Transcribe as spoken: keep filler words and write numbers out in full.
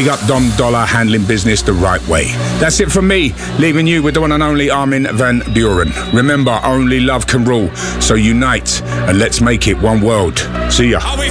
Big up Dom Dollar, handling business the right way. That's it from me, leaving you with the one and only Armin van Buuren. Remember, only love can rule, so unite and let's make it one world. See ya.